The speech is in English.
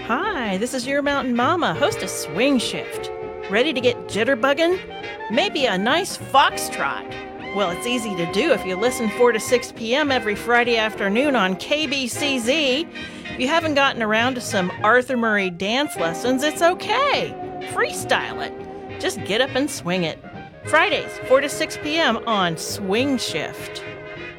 Hi, this is your mountain mama, host of Swing Shift. Ready to get jitterbugging? Maybe a nice foxtrot. Well, it's easy to do if you listen 4 to 6 p.m. every Friday afternoon on KBCZ. If you haven't gotten around to some Arthur Murray dance lessons, it's okay. Freestyle it. Just get up and swing it. Fridays, 4 to 6 p.m. on Swing Shift.